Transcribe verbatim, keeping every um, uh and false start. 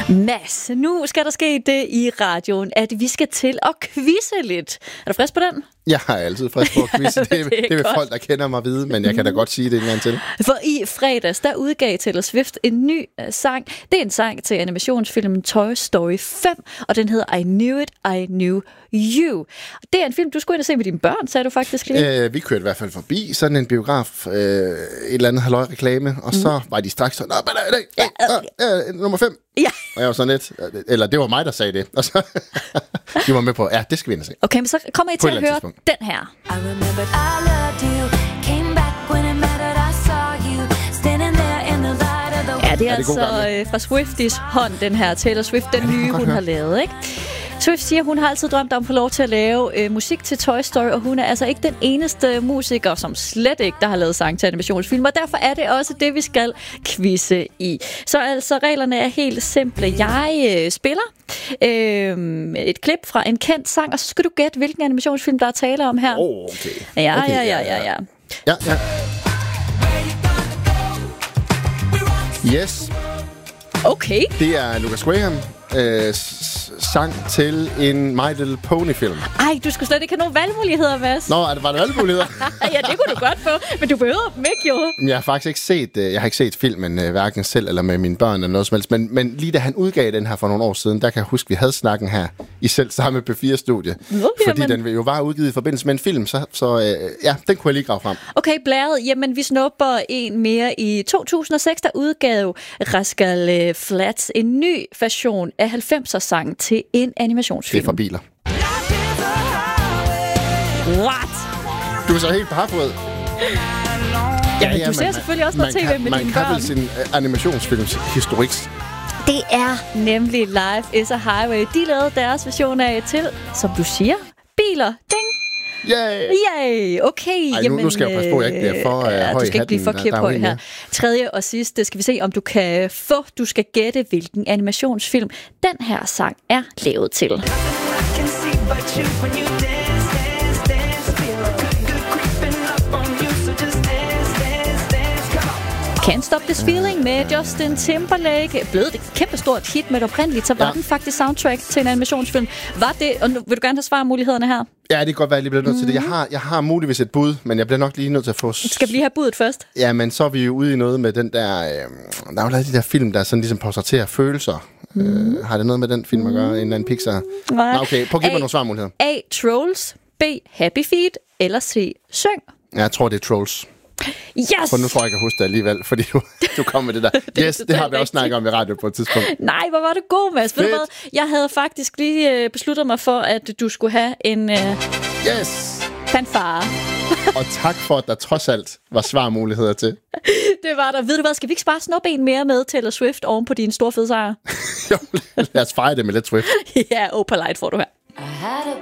Mads, nu skal der ske det i radioen, at vi skal til at quizze lidt. Er du frisk på den? Jeg er altid frisk på at quizze. Det, det, det vil folk, der kender mig, vide, men jeg kan da godt sige det en gang til. For i fredags, der udgav Taylor Swift en ny uh, sang. Det er en sang til animationsfilmen Toy Story fem, og den hedder I Knew It, I Knew You. Det er en film, du skulle ind og se med dine børn, sagde du faktisk lige. Øh, vi kørte i hvert fald forbi sådan en biograf, øh, et eller andet halløj reklame, og mm. så var de straks sådan, nej, nej, nej, øh, nummer fem. Ja. Og jeg var sådan lidt, eller det var mig, der sagde det. Og så de var med på, ja, det skal vi ind og se. Okay, men så kommer I til at høre tidspunkt. Den her. I remembered I loved you, came back when it mattered, I saw you, standing there in the light of the... Ja, det er, er det altså øh, fra Swifties hånd, den her Taylor Swift, den ja, nye, hun høre. har lavet, ikke? Swift siger, hun har altid drømt om at få lov til at lave øh, musik til Toy Story, og hun er altså ikke den eneste musiker, som slet ikke, der har lavet sang til animationsfilm, og derfor er det også det, vi skal quizze i. Så altså, reglerne er helt simple. Jeg øh, spiller øh, et klip fra en kendt sang, og så skal du gætte, hvilken animationsfilm, der er tale om her. Oh, okay. Ja, okay, ja, ja, ja, ja. Ja, ja. Yes. Okay. Det er Lucas Graham. Øh, sang til en My Little Pony-film. Ej, du skulle slet ikke have nogen valgmuligheder, Mads. Nå, er det bare valgmuligheder? Ja, det kunne du godt få, men du behøver dem ikke, jo. Jeg har faktisk ikke set, jeg har ikke set filmen, hverken selv eller med mine børn eller noget som helst, men, men lige da han udgav den her for nogle år siden, der kan jeg huske, vi havde snakken her i selv samme P fire-studie. Okay, fordi men... den jo var udgivet i forbindelse med en film, så, så øh, ja, den kunne jeg lige grave frem. Okay, blæret. Jamen, vi snupper en mere. I to tusind og seks, der udgav Rascal Flatts en ny version af halvfemser-sangen til en animationsfilm. Det er for biler. What? Du er så helt på harfrød. Ja, ja, du ser man, selvfølgelig også noget tv kan, med man dine børn. børn. Man kan vel sin animationsfilms historik. Det er nemlig Life is a Highway. De lavede deres version af til, som du siger, biler. Ding! Yay! Yay! Okay. Ej, nu, nu skal jeg passe på, at jeg ikke bliver for uh, ja, høj du skal ikke blive for kæphøj her. Tredje og sidste skal vi se, om du kan få, du skal gætte, hvilken animationsfilm den her sang er lavet til. Can't Stop This Feeling med Justin Timberlake. Blevet et kæmpestort hit med det oprindeligt, så var ja. den faktisk soundtrack til en animationsfilm. Var det, og nu vil du gerne have svarmulighederne her? Ja, det kan godt være, at jeg bliver nødt til det. Jeg har, jeg har muligvis et bud, men jeg bliver nok lige nødt til at få... Skal vi lige have budet først? Ja, men så er vi jo ude i noget med den der... Øh, der er jo lavet de der film, der sådan ligesom portrætterer følelser. Mm. Øh, har det noget med den film at gøre? En eller anden Pixar? Nej. Nå, okay, prøv at give mig nogle svarmuligheder. A. Trolls. B. Happy Feet. Eller C. Syng. Ja, jeg tror, det er Trolls. Yes! For nu tror jeg, jeg kan huske det alligevel, fordi du, du kom med det der. det yes, det har vi også snakket om i radio på et tidspunkt. Nej, hvor var det god, Mads. Ved du hvad? Jeg havde faktisk lige besluttet mig for, at du skulle have en uh, yes! fanfare. Og tak for, at der trods alt var svarmuligheder til. Det var der. Ved du hvad, skal vi ikke spare snuppe en mere med Taylor Swift oven på din store fede sejr? Jo, lad os fejre det med lidt Swift. Ja, Opalite får du her.